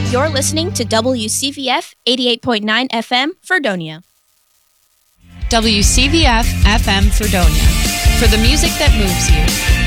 You're listening to WCVF 88.9 FM, Fredonia. WCVF FM Fredonia, for the music that moves you.